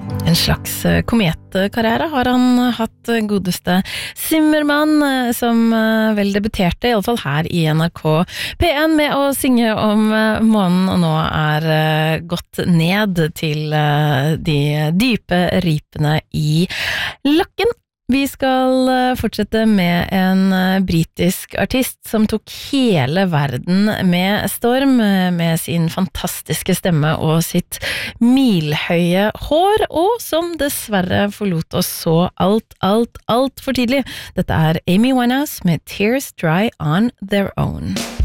En slags kometkarriere har han hatt, godeste Zimmermann, som vel debuterte, i alle fall her i NRK P1, med å synge om månen, og nå gått ned til de dype ripene i lakken. Vi skal fortsette med en britisk artist som tok hele verden med storm med sin fantastiske stemme og sitt milhøye hår, og som dessverre forlot oss så alt for tidlig. Dette Amy Winehouse med Tears Dry on Their Own.